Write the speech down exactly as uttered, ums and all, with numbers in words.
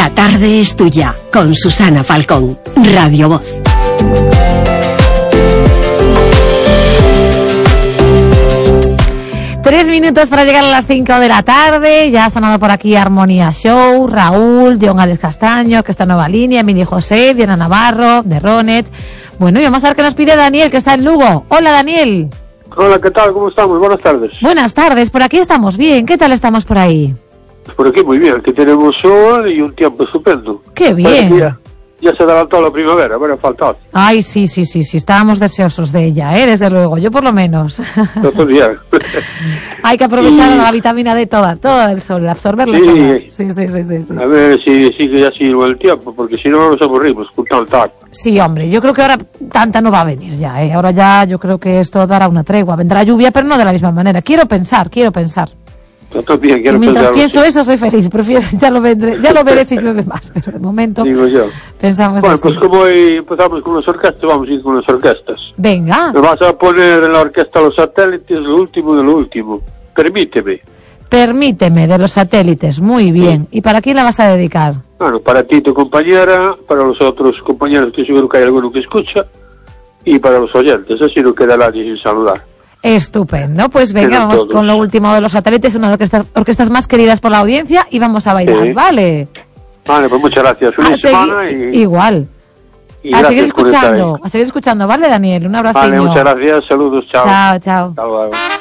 La tarde es tuya, con Susana Falcón, Radio Voz. Tres minutos para llegar a las cinco de la tarde. Ya ha sonado por aquí Armonía Show, Raúl, John Alex Castaño, que está en Nueva Línea, Emilio José, Diana Navarro, de Ronet. Bueno, y vamos a ver qué nos pide Daniel, que está en Lugo. Hola, Daniel. Hola, ¿qué tal? ¿Cómo estamos? Buenas tardes. Buenas tardes, por aquí estamos bien. ¿Qué tal estamos por ahí? Por aquí muy bien, que tenemos sol y un tiempo estupendo. ¡Qué bien! Ya, ya se adelantó la primavera, bueno, faltaba. Ay, sí, sí, sí, sí, estábamos deseosos de ella, ¿eh? Desde luego, yo por lo menos. Todo bien. Hay que aprovechar y... la vitamina D toda, todo el sol, absorberla sí. toda. Sí, sí, sí, sí, sí. A ver si sigue así el tiempo, porque si no nos aburrimos con tal taco. Sí, hombre, yo creo que ahora tanta no va a venir ya, ¿eh? Ahora ya yo creo que esto dará una tregua. Vendrá lluvia, pero no de la misma manera. Quiero pensar, quiero pensar. Yo también quiero y mientras pensar pienso así. eso soy feliz, prefiero, ya lo vendré, ya lo veré si llueve más, pero de momento digo yo. Pensamos bueno, así. Pues como hoy empezamos con las orquestas, vamos a ir con las orquestas. Venga. Me vas a poner en la orquesta Los Satélites lo último de lo último. Permíteme. Permíteme, de Los Satélites, muy bien. ¿Y para quién la vas a dedicar? Bueno, para ti, tu compañera, para los otros compañeros, que seguro que hay alguno que escucha, y para los oyentes, así no queda nadie sin saludar. Estupendo, pues venga, Pero vamos todos. Con lo último de Los Satélites, una de las orquestas, orquestas más queridas por la audiencia, y vamos a bailar, sí. ¿vale? Vale, pues muchas gracias. Feliz a semana segui- y... Igual. y a seguir gracias por estar escuchando, ahí. a seguir escuchando, ¿vale, Daniel? Un abrazo. Vale, muchas gracias, saludos, chao. Chao, chao. Hasta luego.